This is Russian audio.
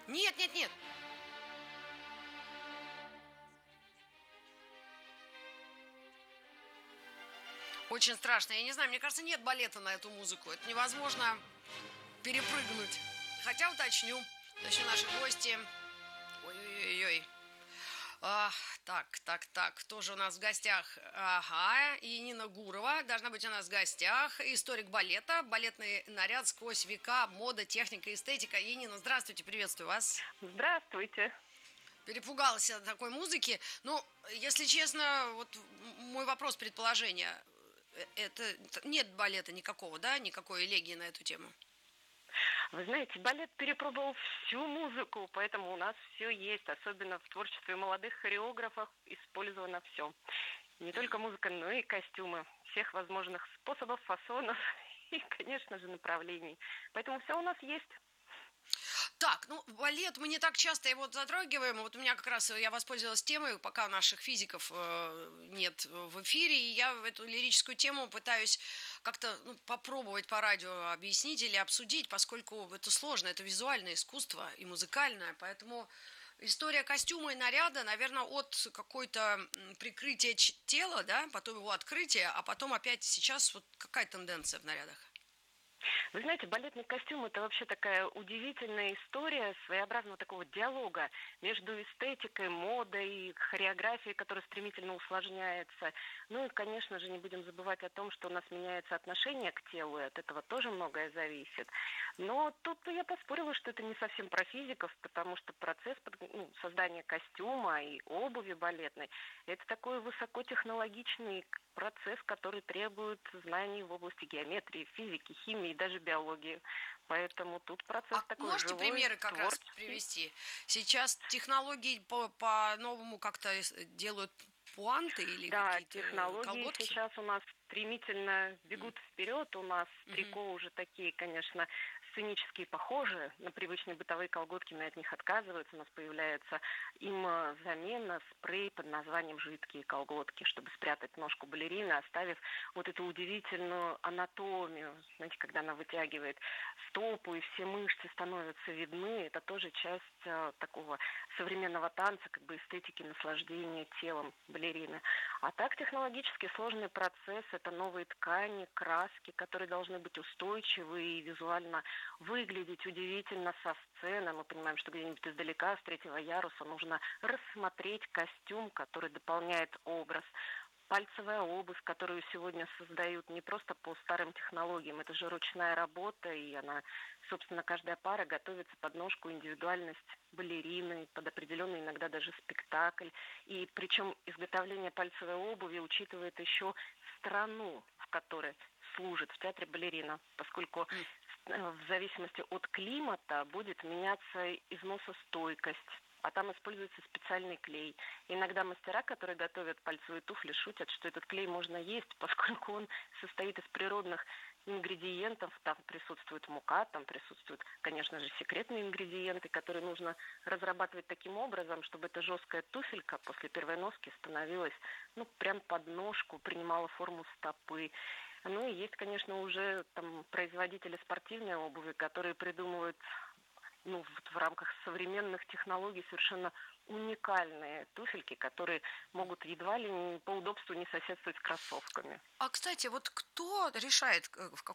Нет, нет, нет. Очень страшно. Я не знаю, мне кажется, нет балета на эту музыку. Это невозможно перепрыгнуть. Хотя уточню наши гости. Ой-ой-ой. А, так. Кто же у нас в гостях? Ага, и Нина Гурова должна быть у нас в гостях. Историк балета, балетный наряд сквозь века, мода, техника, эстетика. Енина, здравствуйте, приветствую вас. Здравствуйте. Перепугалась от такой музыки. Ну, если честно, вот мой вопрос, предположение. Нет балета никакого, да? Никакой элегии на эту тему? Вы знаете, балет перепробовал всю музыку, поэтому у нас все есть. Особенно в творчестве молодых хореографов использовано все. Не только музыка, но и костюмы. Всех возможных способов, фасонов и, конечно же, направлений. Поэтому все у нас есть. Так, ну, балет, мы не так часто его затрагиваем. Вот у меня как раз, я воспользовалась темой, пока наших физиков нет в эфире, и я эту лирическую тему пытаюсь как-то попробовать по радио объяснить или обсудить, поскольку это сложно, это визуальное искусство и музыкальное, поэтому история костюма и наряда, наверное, от какой-то прикрытия тела, да, потом его открытия, а потом опять сейчас вот какая тенденция в нарядах? Вы знаете, балетный костюм – это вообще такая удивительная история своеобразного такого диалога между эстетикой, модой, хореографией, которая стремительно усложняется. Ну и, конечно же, не будем забывать о том, что у нас меняется отношение к телу, и от этого тоже многое зависит. Но тут я поспорила, что это не совсем про физиков, потому что процесс создания костюма и обуви балетной – это такой высокотехнологичный процесс, который требует знаний в области геометрии, физики, химии и даже биологии. Поэтому тут процесс А такой можете живой, примеры как раз творческий. привести? Сейчас технологии по-новому как-то делают пуанты или Да, какие-то технологии колготки? сейчас у нас стремительно М, бегут вперед. У нас мгм. трико уже такие, конечно, сценические, похожие на привычные бытовые колготки, но от них отказываются. У нас появляется им замена спрей под названием «жидкие колготки», чтобы спрятать ножку балерины, оставив вот эту удивительную анатомию. Знаете, когда она вытягивает стопу, и все мышцы становятся видны, это тоже часть такого современного танца, как бы эстетики наслаждения телом балерины. А так технологически сложный процесс – это новые ткани, краски, которые должны быть устойчивы и визуально выглядеть удивительно со сцены. Мы понимаем, что где-нибудь издалека, с третьего яруса, нужно рассмотреть костюм, который дополняет образ. Пальцевая обувь, которую сегодня создают не просто по старым технологиям, это же ручная работа, и она, собственно, каждая пара готовится под ножку, индивидуальность балерины, под определенный иногда даже спектакль. И причем изготовление пальцевой обуви учитывает еще страну, в которой служит в театре балерина, поскольку М. в зависимости от климата будет меняться износостойкость, а там используется специальный клей. Иногда мастера, которые готовят пальцевые туфли, шутят, что этот клей можно есть, поскольку он состоит из природных ингредиентов. Там присутствует мука, там присутствуют, конечно же, секретные ингредиенты, которые нужно разрабатывать таким образом, чтобы эта жесткая туфелька после первой носки становилась, прям под ножку, принимала форму стопы. Ну и есть, конечно, уже там производители спортивной обуви, которые придумывают в рамках современных технологий совершенно уникальные туфельки, которые могут едва ли по удобству не соседствовать с кроссовками. А, кстати, вот кто решает, в